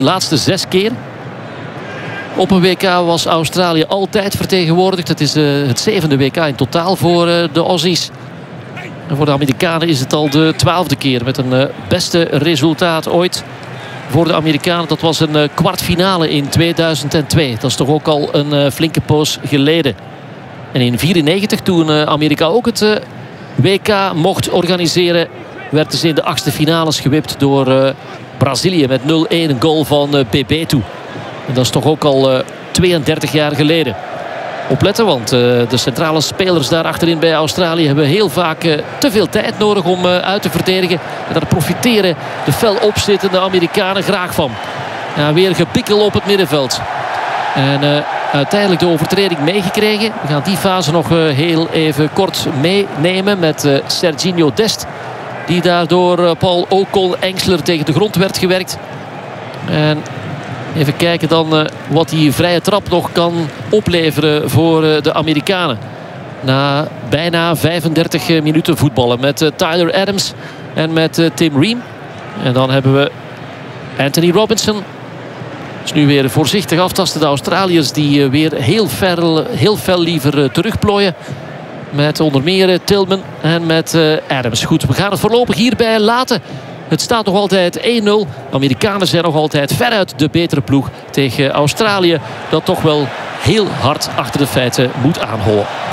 De laatste 6 keer. Op een WK was Australië altijd vertegenwoordigd. Het is het 7e WK in totaal voor de Aussies. En voor de Amerikanen is het al de 12e keer met een beste resultaat ooit. Voor de Amerikanen, dat was een kwartfinale in 2002. Dat is toch ook al een flinke poos geleden. En in 1994, toen Amerika ook het WK mocht organiseren, werden ze in de 8e finales gewipt door Brazilië met 0-1, een goal van Bebeto. En dat is toch ook al 32 jaar geleden. Opletten, want de centrale spelers daar achterin bij Australië hebben heel vaak te veel tijd nodig om uit te verdedigen. En daar profiteren de fel opzittende Amerikanen graag van. Ja, weer gepikkel op het middenveld. En uiteindelijk de overtreding meegekregen. We gaan die fase nog heel even kort meenemen met Serginho Dest. Die daardoor Paul Ocon-Engsler tegen de grond werd gewerkt. En even kijken dan wat die vrije trap nog kan opleveren voor de Amerikanen. Na bijna 35 minuten voetballen met Tyler Adams en met Tim Ream. En dan hebben we Anthony Robinson. Dus nu weer voorzichtig aftasten de Australiërs die weer heel fel liever terugplooien. Met onder meer Tillman en met Adams. Goed, we gaan het voorlopig hierbij laten. Het staat nog altijd 1-0. De Amerikanen zijn nog altijd veruit de betere ploeg tegen Australië. Dat toch wel heel hard achter de feiten moet aanhouden.